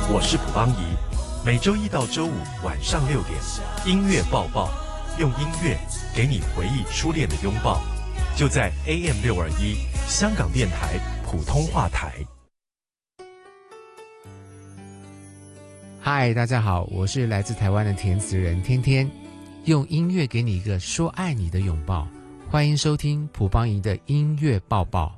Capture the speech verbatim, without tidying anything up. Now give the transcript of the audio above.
我是卜邦仪，每周一到周五晚上六点，音乐抱抱，用音乐给你回忆初恋的拥抱，就在 A M 六二一香港电台普通话台。 嗨，大家好，我是来自台湾的填词人天天，用音乐给你一个说爱你的拥抱。欢迎收听卜邦仪的音乐抱抱。